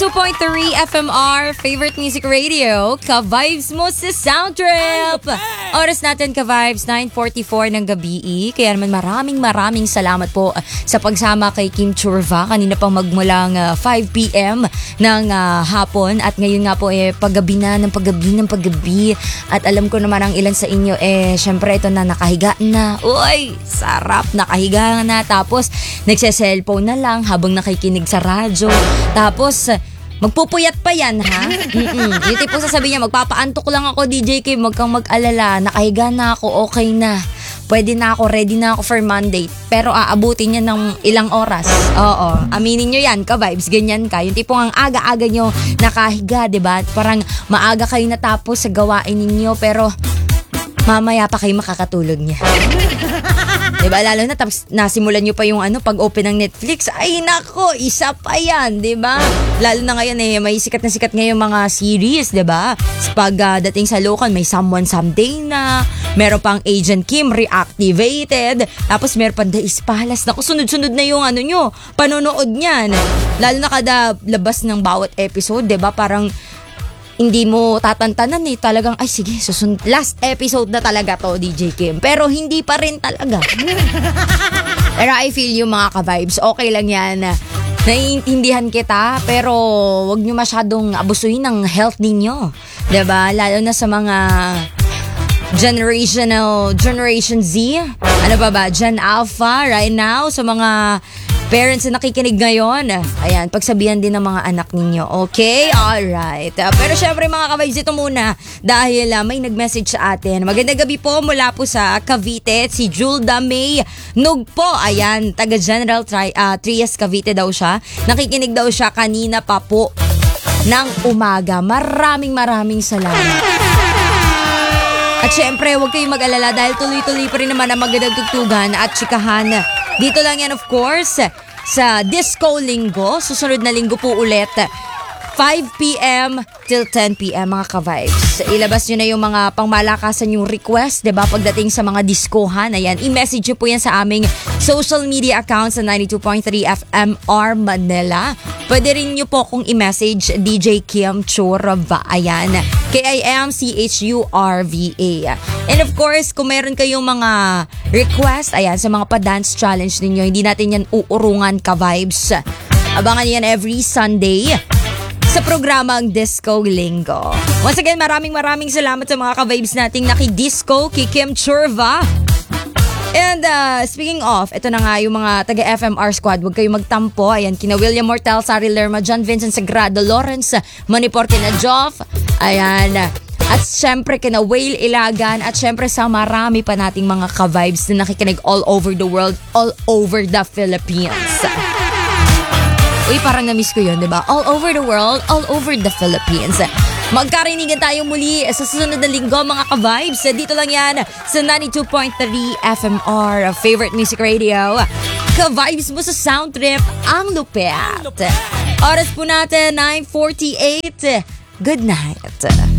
92.3 FMR, favorite music radio, ka-vibes mo sa Sound Trip. Oras natin ka-vibes, 9:44 ng gabi. Kaya naman maraming salamat po sa pagsama kay Kim Churva. Kanina pang magmulang 5 p.m. ng hapon. At ngayon nga po paggabi na ng paggabi. At alam ko naman ang ilan sa inyo syempre ito na nakahiga na. Uy, sarap, nakahiga na. Tapos nagse-cellphone na lang habang nakikinig sa radyo. Tapos magpupuyat pa yan, ha? Yung tipo sasabihin niya, magpapaantok lang ako, DJ Kim, wag kang mag-alala, nakahiga na ako, okay na. Pwede na ako, ready na ako for Monday. Pero aabutin niya ng ilang oras. Oo, aminin nyo yan, ka-vibes, ganyan ka. Yung tipong ang aga-aga nyo nakahiga, diba? Parang maaga kayo natapos sa gawain ninyo, pero mamaya pa kayo makakatulog niya. Diba? Lalo na tapos nasimulan nyo pa yung pag-open ng Netflix. Ay nako, isa pa yan, diba? Lalo na ngayon may sikat na sikat ngayon mga series, diba? Pag dating sa local, may Someone Someday na, meron pang Agent Kim Reactivated, tapos meron pang Days Palace. Naku, sunod-sunod na yung nyo, panonood niyan. Lalo na kada labas ng bawat episode, diba? Parang hindi mo tatantanan talagang, ay sige, last episode na talaga to, DJ Kim. Pero hindi pa rin talaga. Pero I feel you mga ka-vibes, okay lang yan. Naiintindihan kita, pero wag nyo masyadong abusuhin ng health ninyo. Diba? Lalo na sa mga Generation Z, ano ba, Gen Alpha right now, sa mga parents na nakikinig ngayon, ayan, pagsabihan din ng mga anak ninyo. Okay? Alright. Pero syempre mga ka-vibes, ito muna. Dahil may nag-message sa atin. Magandang gabi po mula po sa Cavite. Si Julda May Nugpo. Ayan, taga General Trias Cavite daw siya. Nakikinig daw siya kanina pa po ng umaga. Maraming salamat. At syempre, huwag kayong mag-alala dahil tuloy-tuloy pa rin naman ang magandang tugtugan at chikahan. Dito lang yan, of course, sa Disco Linggo. Susunod na linggo po ulit. 5 p.m. till 10 p.m. mga ka-vibes. Ilabas nyo na yung mga pangmalakasan yung request, diba? Pagdating sa mga diskohan, ayan, i-message nyo po yan sa aming social media accounts sa 92.3 FMR Manila. Pwede rin nyo po kung i-message DJ Kim Churva. Ayan, KIMCHURVA. And of course, kung meron kayong mga request, ayan, sa mga pa-dance challenge ninyo, hindi natin yan uurungan ka-vibes. Abangan yan every Sunday sa programang Disco Linggo. Once again, maraming salamat sa mga ka-vibes nating naki-disco kay Kim Churva. And speaking of, ito na nga yung mga taga-FMR squad. Huwag kayong magtampo. Ayan, kina William Mortel, Sari Lerma, John Vincent Sagrado, Lawrence Maniporte na Joff. Ayan. At syempre kina Whale Ilagan. At syempre sa marami pa nating mga ka-vibes na nakikinig all over the world, all over the Philippines. Uy, parang na-miss ko yun, diba? All over the world, all over the Philippines. Magkarinigan tayo muli sa susunod na linggo, mga ka-vibes. Dito lang yan sa 92.3 FMR, favorite music radio. Ka-vibes mo sa Sound Trip, ang lupet. Oras po natin, 9:48. Good night.